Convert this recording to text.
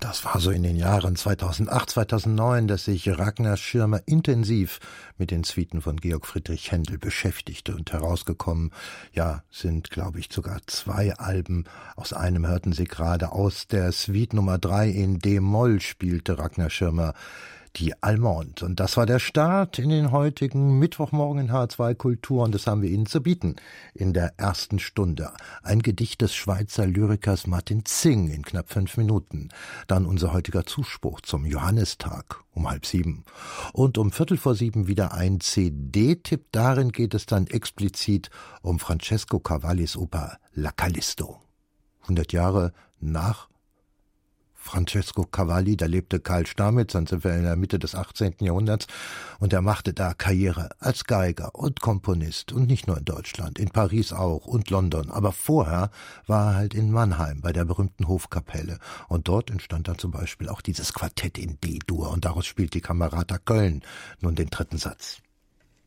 Das war so in den Jahren 2008, 2009, dass sich Ragnar Schirmer intensiv mit den Suiten von Georg Friedrich Händel beschäftigte, und herausgekommen, sind, glaube ich, sogar 2 Alben. Aus einem hörten Sie gerade. Aus der Suite Nummer 3 in D-Moll spielte Ragnar Schirmer die Allemande. Und das war der Start in den heutigen Mittwochmorgen in H2 Kultur, und das haben wir Ihnen zu bieten in der ersten Stunde. Ein Gedicht des Schweizer Lyrikers Martin Zing in knapp 5 Minuten. Dann unser heutiger Zuspruch zum Johannistag um 6:30. Und um 6:15 wieder ein CD-Tipp. Darin geht es dann explizit um Francesco Cavallis Oper La Callisto. 100 Jahre nach Francesco Cavalli, da lebte Karl Stamitz, dann sind wir in der Mitte des 18. Jahrhunderts, und er machte da Karriere als Geiger und Komponist, und nicht nur in Deutschland, in Paris auch und London, aber vorher war er halt in Mannheim bei der berühmten Hofkapelle, und dort entstand dann zum Beispiel auch dieses Quartett in D-Dur, und daraus spielt die Camerata Köln nun den 3. Satz.